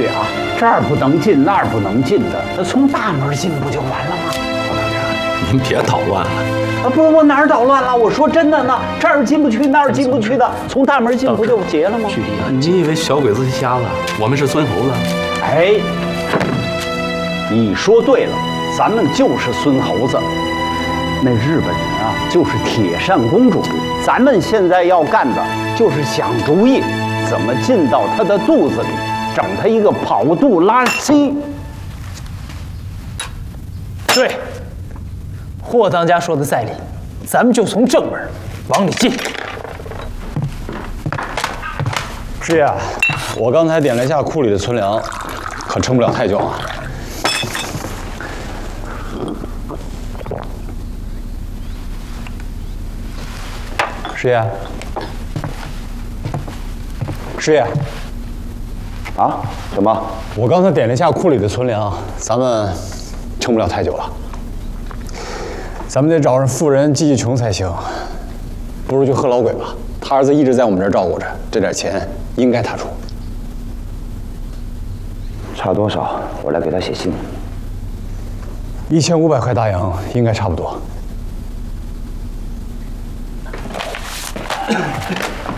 去啊，这儿不能进，那儿不能进的，那从大门进不就完了吗？ 老大娘，您别捣乱了。 啊，不，我哪儿捣乱了？我说真的呢，这儿进不去，那儿进不去的，从大门进不就结了吗？ 巨弟啊，你以为小鬼子瞎了？我们是孙猴子。 哎，你说对了，咱们就是孙猴子。那日本人啊，就是铁扇公主。咱们现在要干的就是想主意，怎么进到他的肚子里，整他一个跑肚拉稀。 对，霍当家说的在理，咱们就从正门往里进。 师爷，我刚才点了一下库里的存粮，可撑不了太久啊。师爷，师爷， 啊？什么？ 我刚才点了一下库里的存粮，咱们撑不了太久了。咱们得找上富人济济穷才行。不如就贺老鬼吧，他儿子一直在我们这儿照顾着，这点钱应该他出。 差多少？我来给他写信。 1500块大洋应该差不多。